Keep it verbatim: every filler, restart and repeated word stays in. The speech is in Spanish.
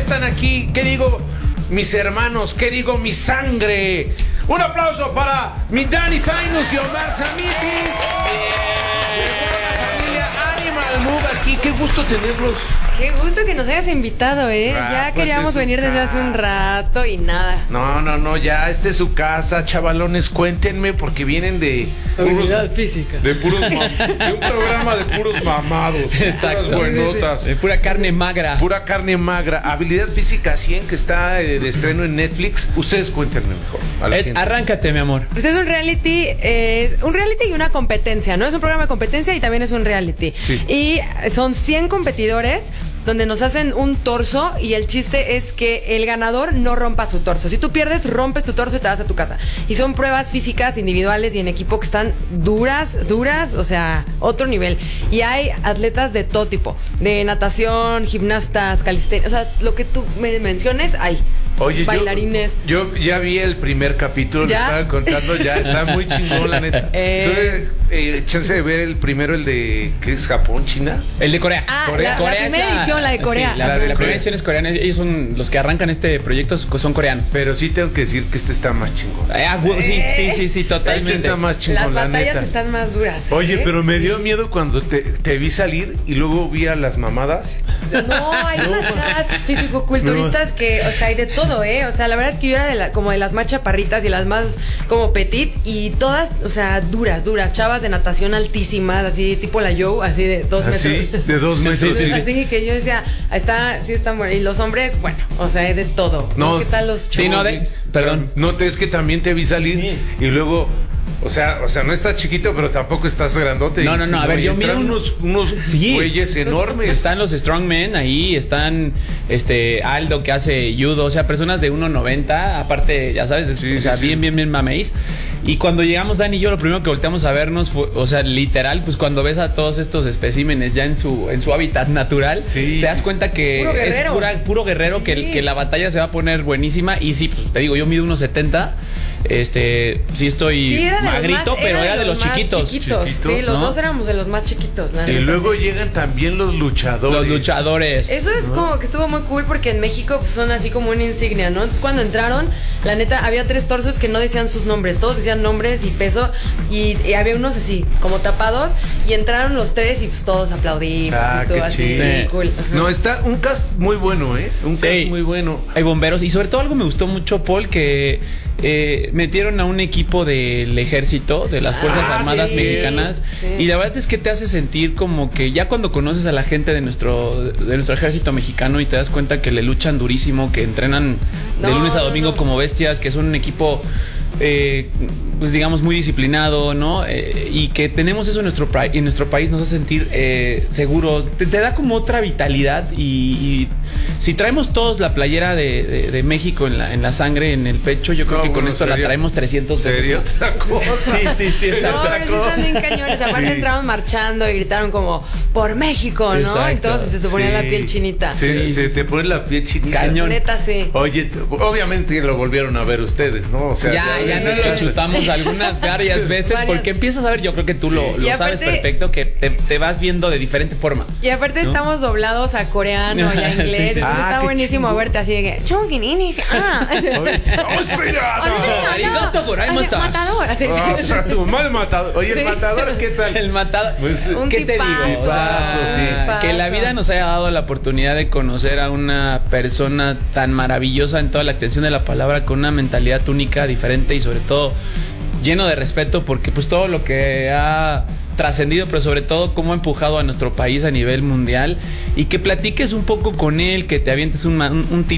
están aquí. ¿Qué digo? Mis hermanos, ¿qué digo? Mi sangre. Un aplauso para mi Dani Fainus y Omar Samitis. La familia Animal Move aquí. Qué gusto tenerlos. Qué gusto que nos hayas invitado, ¿eh? Ah, ya pues queríamos venir desde hace un rato y nada. No, no, no, ya esta es su casa, chavalones, cuéntenme porque vienen de habilidad puros, física. De puros mam- de un programa de puros mamados. Exacto. Puras buenotas. De pura carne magra. Pura carne magra. Habilidad Física cien, que está eh, de estreno en Netflix. Ustedes cuéntenme mejor. A la Ed, gente. arráncate, mi amor. Pues es un reality, eh, un reality y una competencia, ¿no? Es un programa de competencia y también es un reality. Sí. Y son cien competidores donde nos hacen un torso y el chiste es que el ganador no rompa su torso. Si tú pierdes, rompes tu torso y te vas a tu casa. Y son pruebas físicas, individuales y en equipo que están duras, duras, o sea, otro nivel. Y hay atletas de todo tipo, de natación, gimnastas, calistenia, o sea, lo que tú me menciones, hay. Oye, bailarines. Yo, yo ya vi el primer capítulo, ¿Ya? lo estaba contando, ya está muy chingón, la neta. Eh. Entonces, eh, chance de ver el primero, el de, ¿qué es? ¿Japón? ¿China? El de Corea. Ah, Corea. la- la Corea es primera edición, la de Corea. Sí, la, La de la Corea. primera edición es coreana. Ellos son los que arrancan este proyecto, son coreanos. Pero sí tengo que decir que este está más chingón. Eh, ah, gu- sí, sí, sí, sí, Este totalmente. está más chingón, Las la batallas neta. están más duras. ¿eh? Oye, pero me Sí. dio miedo cuando te, te vi salir y luego vi a las mamadas. No, hay unas chavas fisicoculturistas que, o sea, hay de todo, ¿eh? O sea, la verdad es que yo era de la, como de las más chaparritas y las más como petit y todas, o sea, duras, duras, chavas de natación altísimas, así tipo la Joe, así de dos Así, metros. de dos metros. Sí, sí, sí. Así que yo decía, está, sí están buenos. Y los hombres, bueno, o sea, hay de todo. No, ¿Qué tal los sí, no, de- perdón. No, te es que también te vi salir Sí. y luego, o sea, o sea, no estás chiquito, pero tampoco estás grandote. No, no, no, a ver, Y yo entran miro unos, unos Sí. güeyes enormes. Están los strongmen ahí, están este Aldo que hace judo, o sea, personas de uno noventa, aparte, ya sabes, Sí, o sea, sí, bien, sí. bien, bien mameis. Y cuando llegamos Dani y yo, lo primero que volteamos a vernos fue, o sea, literal, pues cuando ves a todos estos especímenes ya en su en su hábitat natural, Sí. te das cuenta que Puro es guerrero. pura, puro guerrero, Sí. que, que la batalla se va a poner buenísima. Y sí, pues, te digo, yo mido uno setenta, este, sí estoy Sí, era de magrito, los más, pero era de los, más chiquitos. chiquitos. Chiquitos, Sí, los ¿no? dos éramos de los más chiquitos. La Y neta, luego sí. llegan también los luchadores. Los luchadores. Eso es como que estuvo muy cool porque en México pues, son así como una insignia, ¿no? Entonces cuando entraron, la neta, había tres torsos que no decían sus nombres, todos decían nombres y peso y, y había unos así, como tapados y entraron los tres y pues todos aplaudimos. Ah, y estuvo qué así, chido. sí, cool. Ajá. No, está un cast muy bueno, ¿eh? Un Sí. cast muy bueno. Hay bomberos y sobre todo algo me gustó mucho, Paul, que eh, metieron a un equipo del ejército, de las Fuerzas Ah, Armadas sí, mexicanas, sí. y la verdad es que te hace sentir como que ya cuando conoces a la gente de nuestro de nuestro ejército mexicano y te das cuenta que le luchan durísimo, que entrenan de No, lunes a no, domingo no. como bestias, que son un equipo eh, pues digamos muy disciplinado, ¿no? Eh, y que tenemos eso en nuestro, pra- en nuestro país nos hace sentir eh, seguros, te, te da como otra vitalidad y, y si traemos todos la playera de, de- de México en la, en la sangre, en el pecho, yo creo No, que con bueno, esto la sería- traemos trescientos veces. Sería otra cosa. Sí, sí, sí, No, exacto. pero sí están bien cañones. Aparte Sí. entraron marchando y gritaron como por México, ¿no? Exacto. Y todos se te ponían la Sí. piel chinita. Se, Sí. se te pone la piel chinita. Cañón. Neta, sí. Oye, t- obviamente lo volvieron a ver ustedes, ¿no? O sea, Ya, ya desde no lo casa. chutamos algunas varias veces Varias. porque empiezas a ver, yo creo que tú Sí. lo, lo Y sabes aparte- perfecto, que te, te vas viendo de diferente forma. Y aparte ¿No? estamos doblados a coreano y a Sí, inglés. sí. Entonces Ah, está qué buenísimo chingón. verte así de que "Chunginini", ah. Oye, sí. ¡Oh, sí, ah, no! Arigato gozaimashita. Matador. así. Ah, o sea, tu madre matador. Oye, el Sí. matador, ¿qué tal? El matado. Pues, Un ¿Qué te tipazo. digo? O sea, Tipazo, sí. Tipazo. que la vida nos haya dado la oportunidad de conocer a una persona tan maravillosa en toda la extensión de la palabra, con una mentalidad única, diferente y sobre todo lleno de respeto, porque pues todo lo que ha trascendido, pero sobre todo cómo ha empujado a nuestro país a nivel mundial, y que platiques un poco con él, que te avientes un, ma- un, un